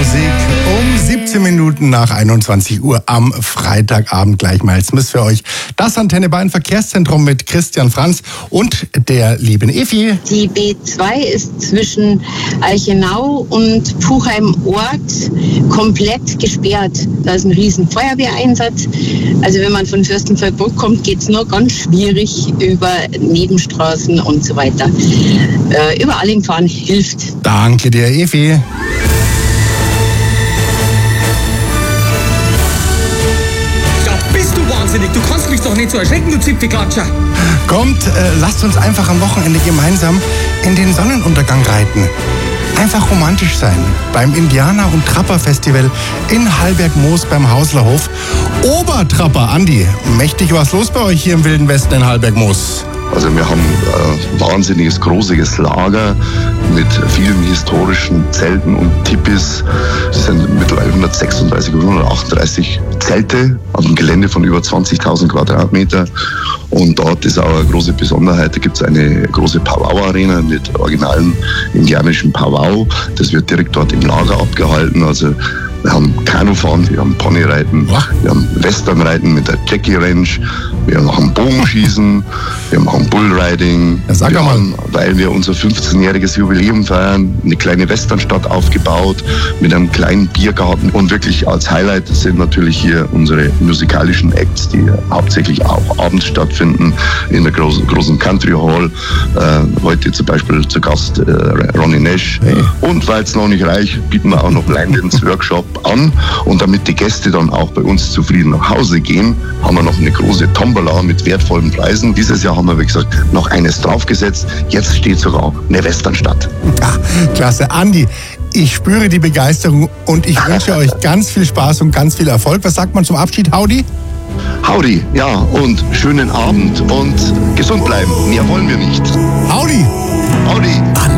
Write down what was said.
Musik um 17 Minuten nach 21 Uhr am Freitagabend gleichmals für euch. Das Antenne Bayern Verkehrszentrum mit Christian Franz und der lieben Evi. Die B2 ist zwischen Eichenau und Puchheim-Ort komplett gesperrt. Da ist ein riesen Feuerwehreinsatz. Also wenn man von Fürstenfeldbruck kommt, geht es nur ganz schwierig über Nebenstraßen und so weiter. Überall hinfahren hilft. Danke dir, Evi. Du kannst mich doch nicht so erschrecken, du Zipfelklatscher. Kommt, lasst uns einfach am Wochenende gemeinsam in den Sonnenuntergang reiten. Einfach romantisch sein. Beim Indianer- und Trapper-Festival in Hallbergmoos beim Hauslerhof. Obertrapper, Andi, mächtig was los bei euch hier im Wilden Westen in Hallbergmoos? Also wir haben ein wahnsinniges, großes Lager mit vielen historischen Zelten und Tipis. Es sind mittlerweile 136 oder 138 Zelte auf einem Gelände von über 20.000 Quadratmeter. Und dort ist auch eine große Besonderheit, da gibt es eine große Powwow-Arena mit originalen indianischen Powwow. Das wird direkt dort im Lager abgehalten. Also wir haben Kanufahren, wir haben Ponyreiten, wir haben Westernreiten mit der Jackie Ranch, wir machen Bogenschießen, wir machen Bullriding. Ja, wir haben, weil wir unser 15-jähriges Jubiläum feiern, eine kleine Westernstadt aufgebaut mit einem kleinen Biergarten. Und wirklich als Highlight sind natürlich hier unsere musikalischen Acts, die hauptsächlich auch abends stattfinden in der großen Country Hall. Heute zum Beispiel zu Gast Ronnie Nash. Hey. Und weil es noch nicht reicht, bieten wir auch noch Blind Dance Workshop an. Und damit die Gäste dann auch bei uns zufrieden nach Hause gehen, haben wir noch eine große Tombola mit wertvollen Preisen. Dieses Jahr haben wir, wie gesagt, noch eines draufgesetzt. Jetzt steht sogar eine Westernstadt. Ach, klasse. Andi, ich spüre die Begeisterung und ich wünsche euch ganz viel Spaß und ganz viel Erfolg. Was sagt man zum Abschied? Howdy? Howdy, ja, und schönen Abend und gesund bleiben. Mehr wollen wir nicht. Howdy! Howdy!